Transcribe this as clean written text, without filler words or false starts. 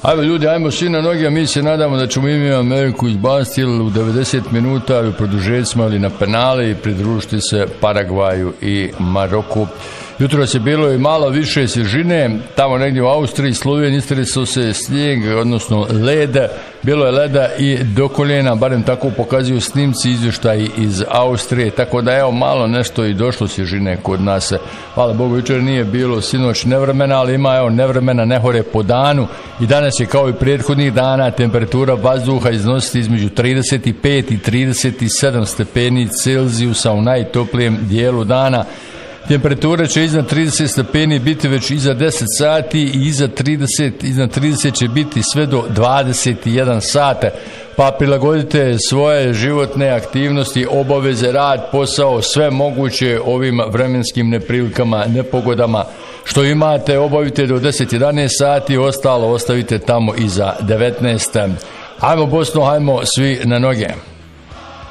Ajmo ljudi, ajmo svi na noge, mi se nadamo da ćemo imati Ameriku izbaciti u 90 minuta u produžecima ili na penale i pridružiti se Paragvaju i Maroku. Jutro se bilo i malo više svježine, tamo negdje u Austriji, Sloveniji istresao se snijeg, odnosno led, bilo je leda i do koljena, barem tako pokazuju snimci, izvještaji iz Austrije, tako da evo malo nešto i došlo svježine kod nas. Hvala Bogu, jučer nije bilo sinoć nevremena, ali ima evo nevremena, nehore po danu i danas je kao i prethodnih dana temperatura vazduha iznositi između 35 i 37 stepeni Celzijusa u najtoplijem dijelu dana. Temperatura će iznad 30 stepeni biti već iza 10 sati i iznad 30 će biti sve do 21 sata. Pa prilagodite svoje životne aktivnosti, obaveze, rad, posao, sve moguće ovim vremenskim neprilikama, nepogodama. Što imate, obavite do 10-11 sati, ostalo ostavite tamo iza 19. Hajmo Bosno, hajmo svi na noge.